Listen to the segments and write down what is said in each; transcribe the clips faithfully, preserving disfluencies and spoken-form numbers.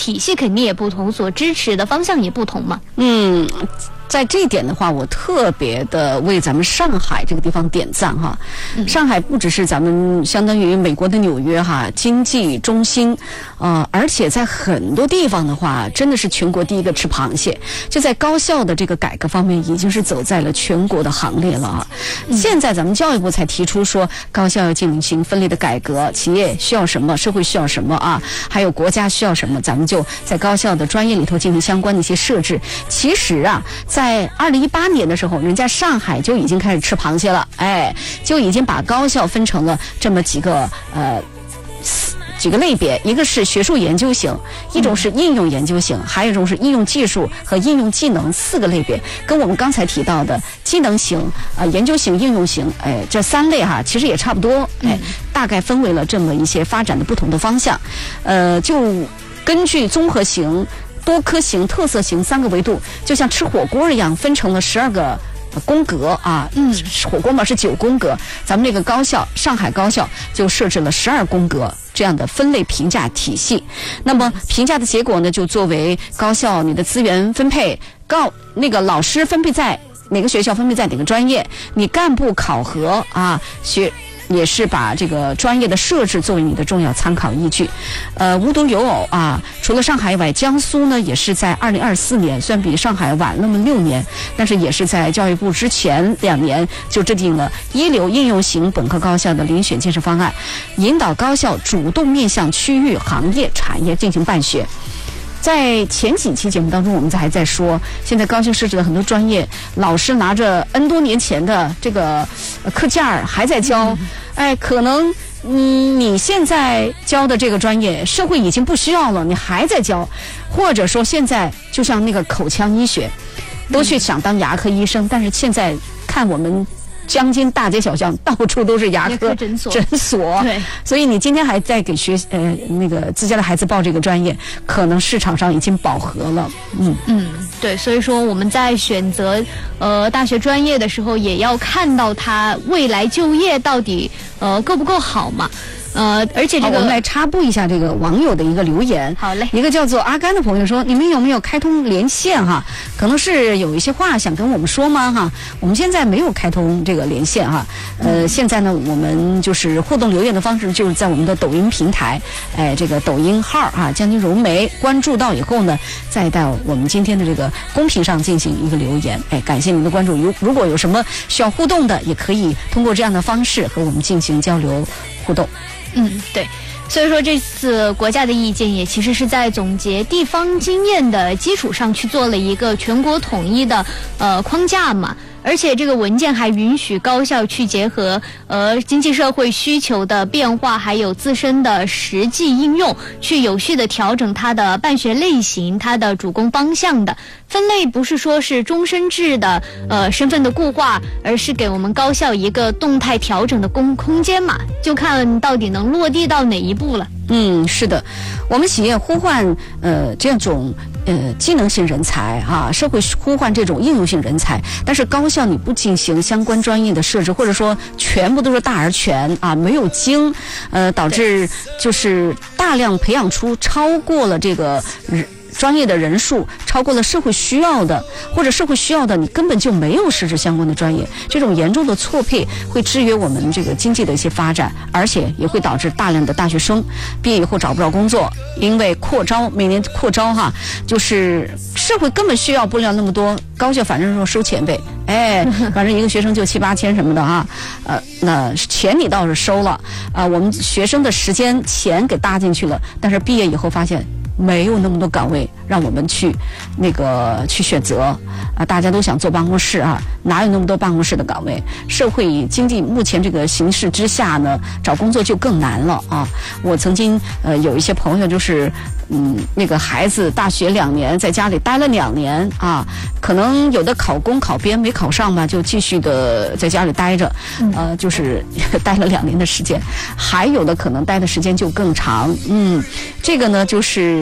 体系肯定也不同，所支持的方向也不同嘛。 嗯。在这一点的话，我特别的为咱们上海这个地方点赞哈。嗯、上海不只是咱们相当于美国的纽约哈，经济中心，呃，而且在很多地方的话，真的是全国第一个吃螃蟹。就在高校的这个改革方面，已经是走在了全国的行列了啊。嗯、现在咱们教育部才提出说，高校要进行分类的改革，企业需要什么，社会需要什么啊，还有国家需要什么，咱们就在高校的专业里头进行相关的一些设置。其实啊，在二零一八年的时候，人家上海就已经开始吃螃蟹了，哎，就已经把高校分成了这么几个呃几个类别，一个是学术研究型，一种是应用研究型，还有一种是应用技术和应用技能四个类别，跟我们刚才提到的技能型啊、呃、研究型、应用型，哎，这三类哈，其实也差不多，哎，大概分为了这么一些发展的不同的方向，呃，就根据综合型、多科型、特色型三个维度，就像吃火锅一样，分成了十二个宫格啊。嗯，火锅嘛是九宫格，咱们这个高校上海高校就设置了十二宫格这样的分类评价体系。那么评价的结果呢，就作为高校你的资源分配，高那个老师分配在哪个学校，分配在哪个专业，你干部考核啊，学。也是把这个专业的设置作为你的重要参考依据，呃，无独有偶啊，除了上海以外，江苏呢也是在二零二四年，虽然比上海晚那么六年，但是也是在教育部之前两年就制定了一流应用型本科高校的遴选建设方案，引导高校主动面向区域、行业、产业进行办学。在前几期节目当中，我们还在说，现在高校设置了很多专业，老师拿着 N 多年前的这个课件儿还在教，嗯、哎，可能嗯你现在教的这个专业，社会已经不需要了，你还在教，或者说现在就像那个口腔医学，都去想当牙科医生，嗯、但是现在看我们江津大街小巷到处都是牙科诊所，诊所对，所以你今天还在给学呃那个自家的孩子报这个专业，可能市场上已经饱和了。嗯嗯，对，所以说我们在选择呃大学专业的时候，也要看到他未来就业到底呃够不够好嘛。呃，而且这个我们来插播一下这个网友的一个留言。 好嘞， 一个叫做阿甘的朋友说：“你们有没有开通连线哈？可能是有一些话想跟我们说吗？哈，我们现在没有开通这个连线哈。呃，现在呢，我们就是互动留言的方式，就是在我们的抖音平台，哎，这个抖音号啊，江津融媒关注到以后呢，再到我们今天的这个公屏上进行一个留言。哎，感谢您的关注。如如果有什么需要互动的，也可以通过这样的方式和我们进行交流互动。” 嗯，对，所以说这次国家的意见也其实是在总结地方经验的基础上去做了一个全国统一的呃框架嘛。而且这个文件还允许高校去结合呃经济社会需求的变化，还有自身的实际应用，去有序的调整它的办学类型、它的主攻方向的分类，不是说是终身制的呃身份的固化，而是给我们高校一个动态调整的空空间嘛，就看到底能落地到哪一步了。 嗯，是的，我们企业呼唤呃这种呃技能性人才啊，社会呼唤这种应用性人才，但是高校你不进行相关专业的设置，或者说全部都是大而全啊，没有精，呃，导致就是大量培养出超过了这个专业的人数，超过了社会需要的，或者社会需要的你根本就没有设置相关的专业，这种严重的错配会制约我们这个经济的一些发展，而且也会导致大量的大学生毕业以后找不着工作，因为扩招每年扩招哈，就是社会根本需要不了那么多，高校反正说收钱呗，哎，反正一个学生就七八千什么的哈，呃，那钱你倒是收了啊、呃，我们学生的时间钱给搭进去了，但是毕业以后发现没有那么多岗位让我们去那个去选择啊！大家都想坐办公室啊，哪有那么多办公室的岗位？社会经济目前这个形势之下呢，找工作就更难了啊！我曾经呃有一些朋友就是嗯那个孩子大学两年在家里待了两年啊，可能有的考公考编没考上吧，就继续的在家里待着，呃就是待了两年的时间，还有的可能待的时间就更长。嗯，这个呢就是。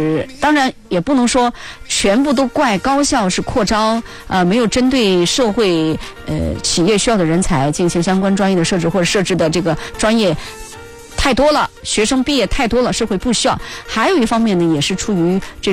当然也不能说全部都怪高校是扩招，呃，没有针对社会呃企业需要的人才进行相关专业的设置，或者设置的这个专业太多了，学生毕业太多了，社会不需要。还有一方面呢，也是出于这